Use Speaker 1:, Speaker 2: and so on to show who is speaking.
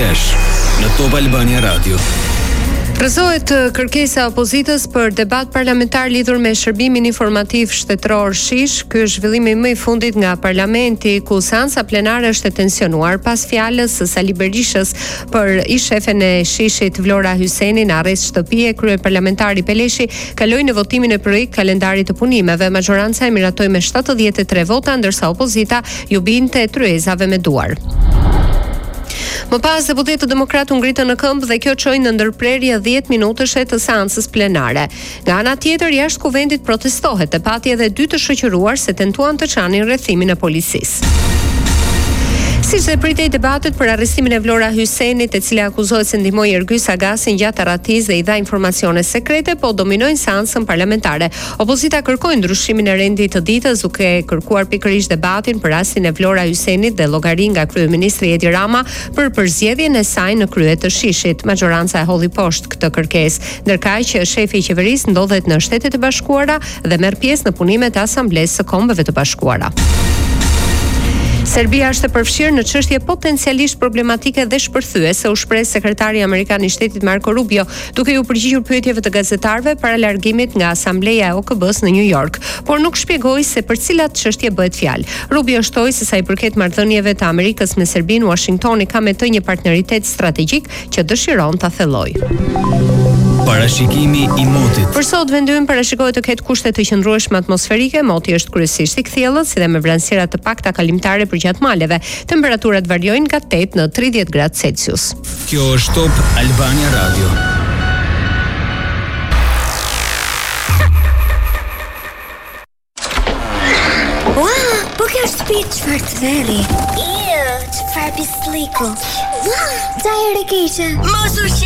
Speaker 1: Flash në Top Albania Radio.
Speaker 2: Rrëzohet kërkesa e opozitës për debat parlamentar lidhur me shërbimin informativ shtetëror Shish. Ky është zhvillimi më i fundit nga parlamenti, ku seanca plenare është e tensionuar pas fjalës së Sali Berishës për ish-shefen e Shishit Vlora Hyseni në arrest shtëpie. Kryeparlamentari Peleshi kaloi në votimin e projekt kalendarit të punimeve. Majoranca e miratoi me 73 vota, ndërsa opozita ju binte tryezave me duar. Më pas, deputetët demokratë u ngritën në këmbë dhe kjo çoi në ndërprerje 10 minutëshe të seancës plenare. Nga ana tjetër, jashtë kuvendit protestohet e pati edhe 2 të shoqëruar se tentuan të çanin rrethimin e policisë. Siç e pritej debatet për arrestimin e Vlora Hysenit, e cila akuzohet se ndihmoi Ergys Agasin gjatë arratisë dhe i dha informacione sekrete, po dominojnë seancën parlamentare. Opozita kërkoi ndryshimin e rendit të ditës, duke kërkuar pikërisht debatin për rastin e Vlora Hysenit dhe llogari nga kryeministri Edi Rama për përzgjedhjen e saj në krye të Shishit. Majoranca e holli poshtë këtë kërkesë, ndërkaq që shefi i qeverisë ndodhet në Shtetet e Bashkuara dhe merr pjesë në punimet e Asamblesë së Kombeve të Bashkuara. Serbia është e përfshirë në çështje potencialisht problematike dhe shpërthyese, u shpreh sekretari amerikan i shtetit Marco Rubio, duke u përgjigjur pyetjeve të gazetarëve para largimit nga Asambleja e OKB-s në New York, por nuk shpjegoi se për cilat çështje bëhet fjalë. Rubio shtoi se sa i përket marrëdhënieve të Amerikës me Serbinë, Washingtoni ka me të një partneritet strategjik që dëshiron ta thellojë.
Speaker 1: Parashikimi i motit.
Speaker 2: Për sot vendimi parashikohet të ketë kushte të qëndrueshme atmosferike, moti është kryesisht i kthjellët, si dhe me vranësira të pakta kalimtare përgjatë maleve. Temperaturat variojnë nga 8 në 30 gradë Celsius.
Speaker 1: Kjo është Top Albania Radio.
Speaker 3: Wow, po kjo është shtëpi çfarë të veri. Çfarë pisliku. Wow, ta herë keqe. Mos